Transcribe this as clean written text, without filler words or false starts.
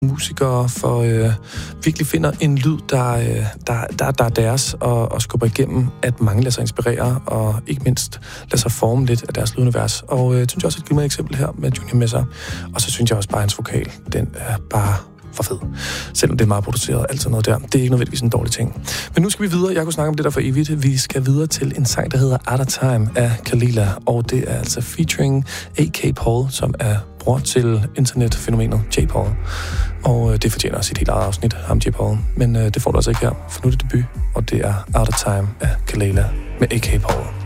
musikere virkelig finder en lyd, der er deres, og skubber igennem, at mange lader sig inspirere, og ikke mindst lader sig forme lidt af deres lydunivers. Og jeg synes også et glimrende eksempel her med Junior Messer. Og så synes jeg også bare, hans vokal, den er bare for fed. Selvom det er meget produceret, alt sådan noget der. Det er ikke nødvendigvis en dårlig ting. Men nu skal vi videre. Jeg kunne snakke om det der for evigt. Vi skal videre til en sang, der hedder Out of Time af Kalila. Og det er altså featuring A.K. Paul, som er bror til internetfænomenet J. Paul. Og det fortjener også et helt eget afsnit, ham J. Paul. Men det får du altså ikke her, for nu er det debut. Og det er Out of Time af Kalila med A.K. Paul.